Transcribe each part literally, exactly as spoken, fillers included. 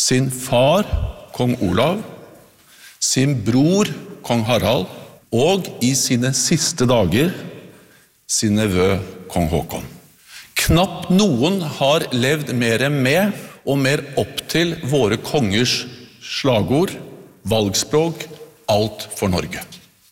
sin far, kong Olav, sin bror, kong Harald, og i sine siste dager, sin nevø, kong Håkon. Knapt noen har levd mer med og mer opp til våre kongers slagord, valgspråk, alt for Norge.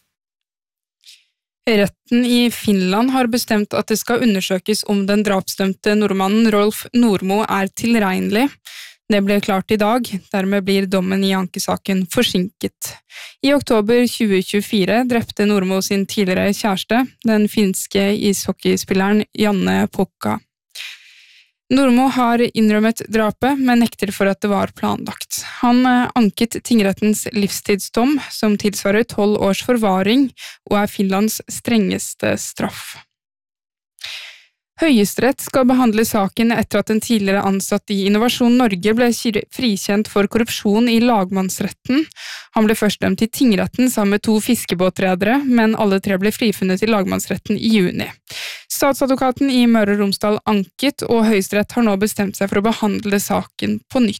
Retten i Finland har bestemt at det skal undersøkes om den drapsdømte nordmannen Rolf Nordmo er tilregnelig. Det ble klart i dag, dermed blir dommen i ankesaken forsinket. I oktober tjue tjuefire drepte Nordmo sin tidligere kjæreste, den finske ishockeyspilleren Janne Pukka. Nordmo har innrømmet drapet, men nekter for at det var planlagt. Han anket tingrettens livstidsdom, som tilsvarer tolv års forvaring, og er Finlands strengeste straff. Høyesterett skal behandle saken etter at en tidligere ansatt i Innovasjon Norge ble frikjent for korrupsjon i lagmannsretten. Han ble først dømt i tingretten sammen med to fiskebåtredere, men alle tre ble frifunnet i lagmannsretten i juni. Statsadvokaten i Møre og Romsdal anket, og Høyesterett har nå bestemt seg for å behandle saken på nytt.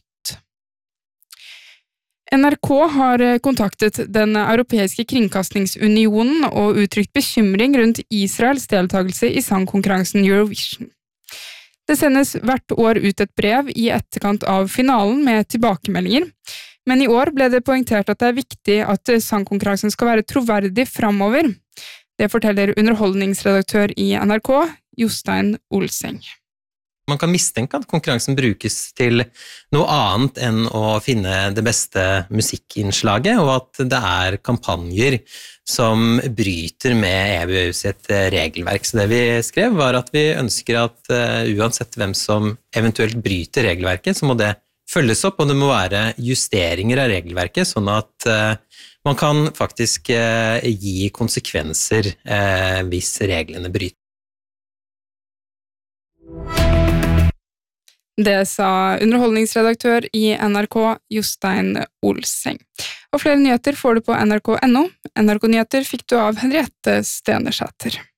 N R K har kontaktet den europeiske kringkastingsunionen og uttrykt bekymring rundt Israels deltagelse i sangkonkurransen Eurovision. Det sendes hvert år ut et brev i etterkant av finalen med tilbakemeldinger, men i år ble det poengtert at det er viktig at sangkonkurransen skal være troverdig fremover. Det forteller underholdningsredaktør i N R K, Jostein Olseng. Man kan mistenke at konkurransen brukes til noe annet enn å finne det beste musikkinnslaget, og at det er kampanjer som bryter med E B U sitt regelverk. Så det vi skrev var at vi ønsker at uh, uansett hvem som eventuelt bryter regelverket, så må det følges opp, og det må være justeringer av regelverket, sånn at uh, man kan faktisk uh, gi konsekvenser uh, hvis reglene bryter. Det sa underholdningsredaktør i N R K, Jostein Olseng. Og flere nyheter får du på N R K punktum no. N R K Nyheter fikk du av Henriette Stenersæter.